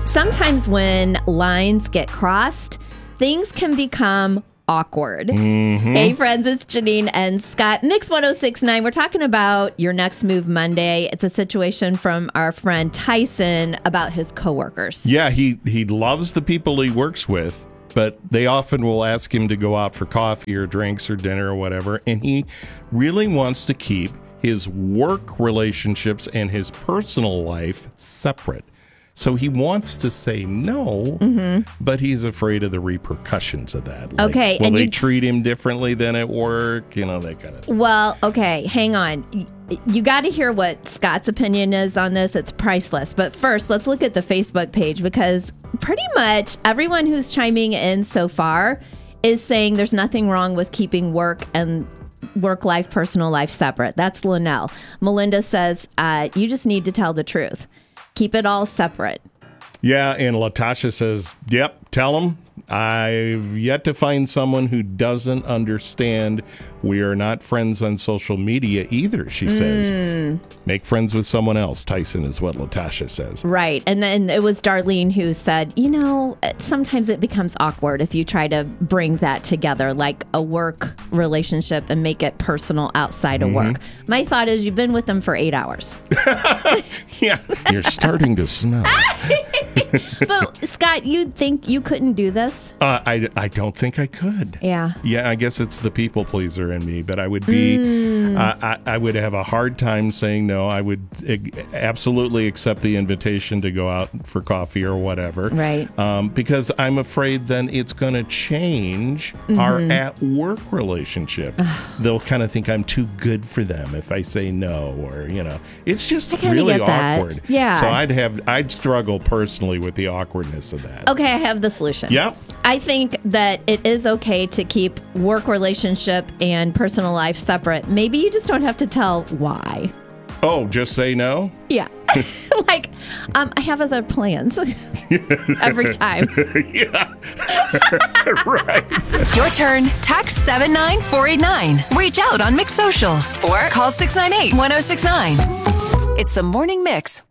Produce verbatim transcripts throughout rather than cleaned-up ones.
Sometimes when lines get crossed, things can become awkward. Mm-hmm. Hey, friends, it's Janine and Scott. Mix one oh six point nine. We're talking about Your Next Move Monday. It's a situation from our friend Tyson about his coworkers. Yeah, he, he loves the people he works with, but they often will ask him to go out for coffee or drinks or dinner or whatever, and he really wants to keep his work relationships and his personal life separate. So he wants to say no, mm-hmm. but he's afraid of the repercussions of that. Like, okay. Will and they you, treat him differently than at work? You know, that kind of thing. Well, okay, hang on. You got to hear what Scott's opinion is on this. It's priceless. But first, let's look at the Facebook page, because pretty much everyone who's chiming in so far is saying there's nothing wrong with keeping work and work life, personal life separate. That's Linnell. Melinda says, uh, you just need to tell the truth. Keep it all separate. Yeah, and Latasha says, yep, tell them. I've yet to find someone who doesn't understand we are not friends on social media either, she says. Mm. Make friends with someone else, Tyson, is what Latasha says. Right. And then it was Darlene who said, you know, sometimes it becomes awkward if you try to bring that together, like a work relationship, and make it personal outside mm-hmm. of work. My thought is you've been with them for eight hours. Yeah, you're starting to smell. But Scott, you'd think you couldn't do this? Uh, I, I don't think I could. Yeah. Yeah, I guess it's the people pleaser in me, but I would be, mm. uh, I, I would have a hard time saying no. I would ag- absolutely accept the invitation to go out for coffee or whatever. Right. Um, because I'm afraid then it's going to change mm-hmm. our at work relationship. They'll kind of think I'm too good for them if I say no, or, you know, it's just really awkward. That. Yeah. So I'd have, I'd struggle personally with the awkwardness of that. Okay, I have the solution. Yeah. I think that it is okay to keep work relationship and personal life separate. Maybe you just don't have to tell why. Oh, just say no? Yeah. Like, um, I have other plans every time. Yeah. Right. Your turn. Text seven nine four eight nine. Reach out on Mix Socials or call six nine eight, one oh six nine. It's the Morning Mix.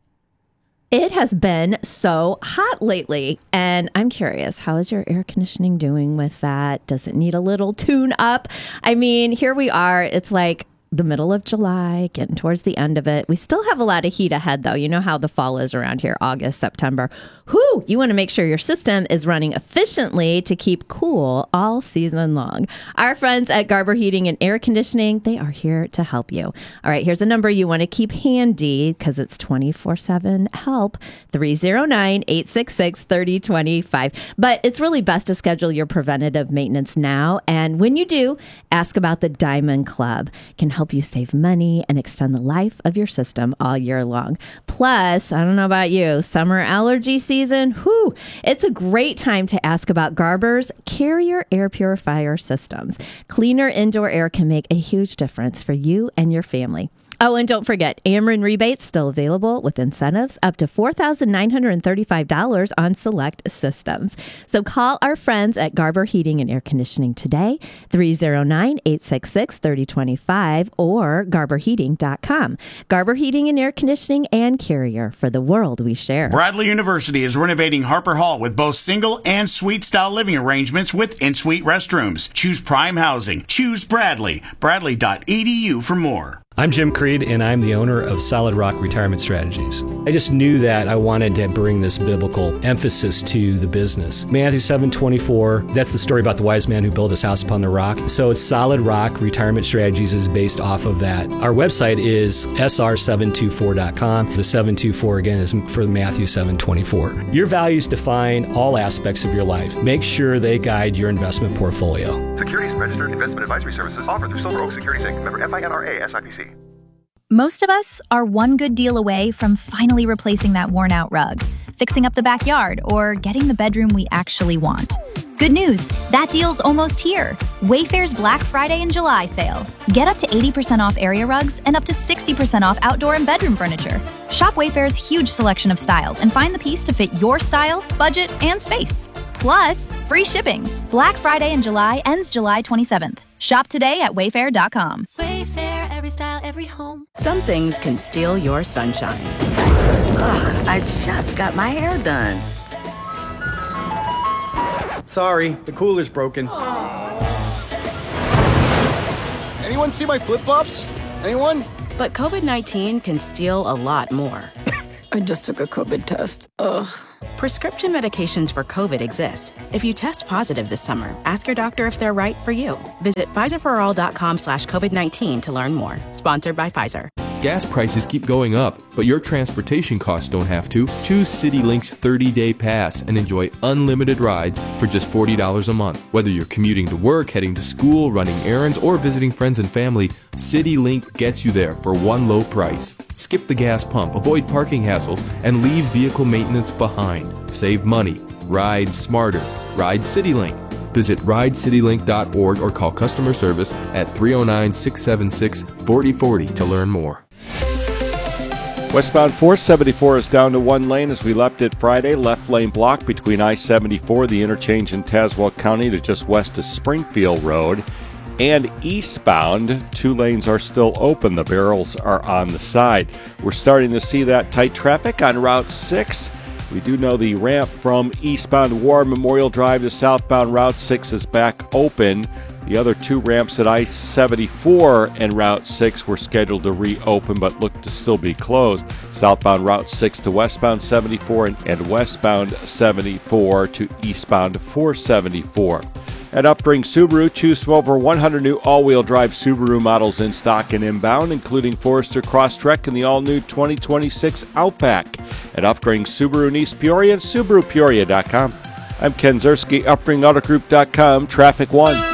It has been so hot lately, and I'm curious, how is your air conditioning doing with that? Does it need a little tune up? I mean, here we are. It's like the middle of July, getting towards the end of it. We still have a lot of heat ahead, though. You know how the fall is around here, August, September. Whew, you want to make sure your system is running efficiently to keep cool all season long. Our friends at Garber Heating and Air Conditioning, they are here to help you. All right, here's a number you want to keep handy because it's twenty-four seven help, three oh nine, eight six six, three oh two five. But it's really best to schedule your preventative maintenance now. And when you do, ask about the Diamond Club. It can help you save money and extend the life of your system all year long. Plus, I don't know about you, summer allergy season. Season, whew, it's a great time to ask about Garber's Carrier Air Purifier Systems. Cleaner indoor air can make a huge difference for you and your family. Oh, and don't forget, Ameren rebates still available with incentives up to four thousand nine hundred thirty-five dollars on select systems. So call our friends at Garber Heating and Air Conditioning today, three oh nine, eight six six, three oh two five or garber heating dot com. Garber Heating and Air Conditioning and Carrier, for the world we share. Bradley University is renovating Harper Hall with both single and suite style living arrangements with in-suite restrooms. Choose prime housing. Choose Bradley. Bradley dot e d u for more. I'm Jim Creed, and I'm the owner of Solid Rock Retirement Strategies. I just knew that I wanted to bring this biblical emphasis to the business. Matthew seven twenty-four, that's the story about the wise man who built his house upon the rock. So it's Solid Rock Retirement Strategies is based off of that. Our website is S R seven two four dot com. The seven two four, again, is for Matthew seven twenty-four. Your values define all aspects of your life. Make sure they guide your investment portfolio. Securities and registered investment advisory services offered through Silver Oak Securities Incorporated. Member F I N R A S I P C. Most of us are one good deal away from finally replacing that worn-out rug, fixing up the backyard, or getting the bedroom we actually want. Good news, that deal's almost here. Wayfair's Black Friday and July sale. Get up to eighty percent off area rugs and up to sixty percent off outdoor and bedroom furniture. Shop Wayfair's huge selection of styles and find the piece to fit your style, budget, and space. Plus, free shipping. Black Friday in July ends July twenty-seventh. Shop today at wayfair dot com. Wayfair, every style, every home. Some things can steal your sunshine. Ugh, I just got my hair done. Sorry, the cooler's broken. Anyone see my flip-flops? Anyone? But COVID nineteen can steal a lot more. I just took a COVID test. Ugh. Prescription medications for COVID exist. If you test positive this summer, ask your doctor if they're right for you. Visit Pfizerforall.com slash COVID-19 to learn more. Sponsored by Pfizer. Gas prices keep going up, but your transportation costs don't have to. Choose CityLink's thirty-day pass and enjoy unlimited rides for just forty dollars a month. Whether you're commuting to work, heading to school, running errands, or visiting friends and family, CityLink gets you there for one low price. Skip the gas pump, avoid parking hassles, and leave vehicle maintenance behind. Save money. Ride smarter. Ride CityLink. Visit ride city link dot org or call customer service at three oh nine, six seven six, four oh four oh to learn more. Westbound four seventy-four is down to one lane as we left it Friday. Left lane block between I seventy-four, the interchange in Tazewell County, to just west of Springfield Road. And eastbound, two lanes are still open. The barrels are on the side. We're starting to see that tight traffic on Route six. We do know the ramp from eastbound War Memorial Drive to southbound Route six is back open. The other two ramps at I seventy-four and Route six were scheduled to reopen but look to still be closed. Southbound Route six to westbound seventy-four and, and westbound seventy-four to eastbound four seventy-four. At Upbring Subaru, choose from over one hundred new all-wheel drive Subaru models in stock and inbound, including Forester Crosstrek and the all-new twenty twenty-six Outback. At Upbring Subaru in East Peoria and Subaru Peoria dot com. I'm Ken Zerski, Upbring Auto Group dot com, Traffic One.